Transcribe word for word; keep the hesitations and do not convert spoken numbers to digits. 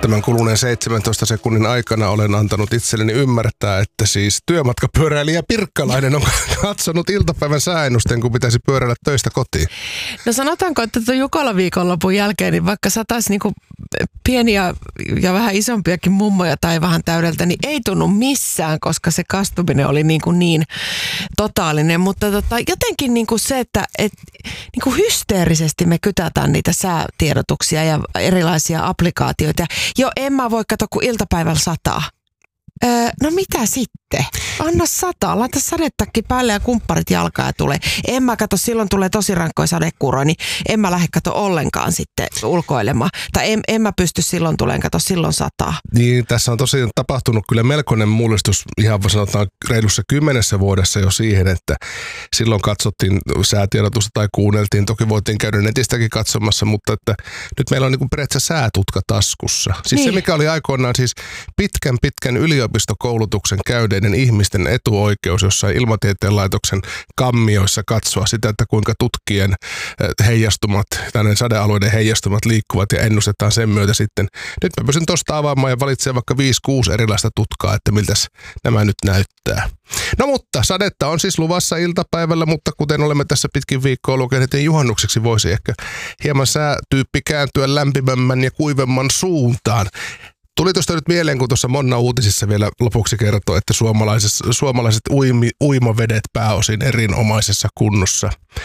Tämän kuluneen seitsemäntoista sekunnin aikana olen antanut itselleni ymmärtää, että siis työmatkapyöräilijä Pirkkalainen on katsonut iltapäivän sääennusten, kun pitäisi pyöräillä töistä kotiin. No sanotaanko, että tuon Jukola viikonlopun jälkeen, niin vaikka sataisi niinku pieniä ja vähän isompiakin mummoja tai vähän täydeltä, niin ei tunnu missään, koska se kastuminen oli niin, kuin niin totaalinen. Mutta tota, jotenkin niin kuin se, että et, niin kuin hysteerisesti me kytätään niitä säätiedotuksia ja erilaisia applikaatioita. Jo en mä voi katsoa, kun iltapäivällä sataa. Öö, no mitä sitten? Anna sataa, laita sadetakki päälle ja kumpparit jalkaa ja tulee. En mä katso, silloin tulee tosi rankkoja sadekuuroja, niin en mä lähde katso ollenkaan sitten ulkoilemaan. Tai en, en mä pysty silloin tuleen katso, silloin sataa. Niin, tässä on tosiaan tapahtunut kyllä melkoinen mullistus ihan sanotaan reilussa kymmenessä vuodessa jo siihen, että silloin katsottiin säätiedotusta tai kuunneltiin. Toki voitiin käydä netistäkin katsomassa, mutta että nyt meillä on niin kuin periaatteessa säätutka taskussa. Siis niin. Se, mikä oli aikoinaan siis pitkän pitkän yliopistokoulutuksen käyneiden ihmisten etuoikeus jossain ilmatieteen laitoksen kammioissa katsoa sitä, että kuinka tutkien heijastumat, tänne sadealueiden heijastumat liikkuvat ja ennustetaan sen myötä sitten. Nyt mä pystyn tuosta avaamaan ja valitsemaan vaikka viisi kuusi erilaista tutkaa, että miltäs nämä nyt näyttää. No mutta sadetta on siis luvassa iltapäivällä, mutta kuten olemme tässä pitkin viikkoa lukeneet, niin juhannukseksi voisi ehkä hieman säätyyppi kääntyä lämpimämmän ja kuivemman suuntaan. Tuli tuosta nyt mieleen, kun tuossa Monna uutisissa vielä lopuksi kertoi, että suomalaiset uimi, uimavedet pääosin erinomaisessa kunnossa.